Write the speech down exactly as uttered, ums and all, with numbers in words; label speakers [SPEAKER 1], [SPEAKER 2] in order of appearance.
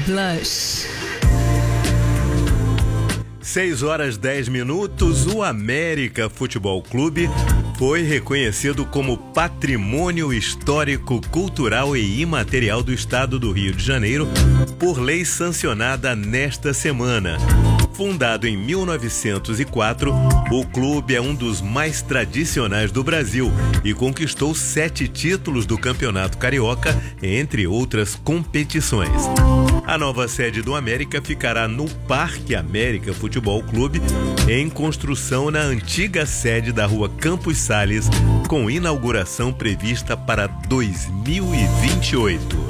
[SPEAKER 1] Blush.
[SPEAKER 2] seis horas e dez minutos, o América Futebol Clube foi reconhecido como Patrimônio Histórico, Cultural e Imaterial do Estado do Rio de Janeiro por lei sancionada nesta semana. Fundado em mil novecentos e quatro, o clube é um dos mais tradicionais do Brasil e conquistou sete títulos do Campeonato Carioca, entre outras competições. A nova sede do América ficará no Parque América Futebol Clube, em construção na antiga sede da Rua Campos Sales, com inauguração prevista para dois mil e vinte e oito.